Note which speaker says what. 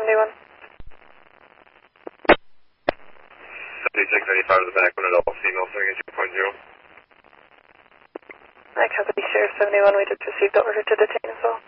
Speaker 1: 71.
Speaker 2: 7685 to the back, one adult female, swinging 2.0.
Speaker 1: I copy Sheriff 71, we just received the order to detain as well.